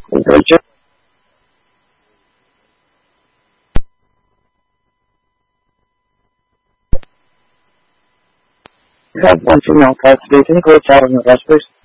Richard, you have one female call today. Can you go out in the rest, please?